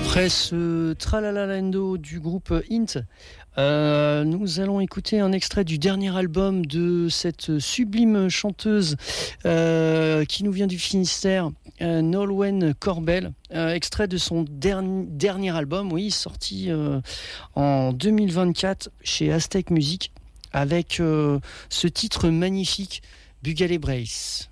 Après ce Tralalalendo du groupe Int, nous allons écouter un extrait du dernier album de cette sublime chanteuse qui nous vient du Finistère, Nolwenn Corbel, extrait de son dernier album, oui, sorti en 2024 chez Aztec Music, avec ce titre magnifique, Bugale Brace.